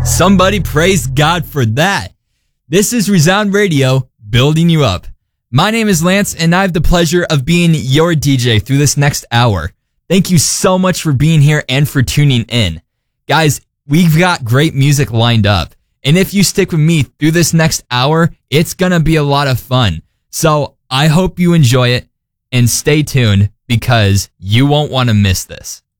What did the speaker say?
Somebody praise God for that. This is Resound Radio, building you up. My name is Lance, and I have the pleasure of being your DJ through this next hour. Thank you so much for being here and for tuning in. Guys, we've got great music lined up. And if you stick with me through this next hour, it's going to be a lot of fun. So I hope you enjoy it and stay tuned because you won't want to miss this.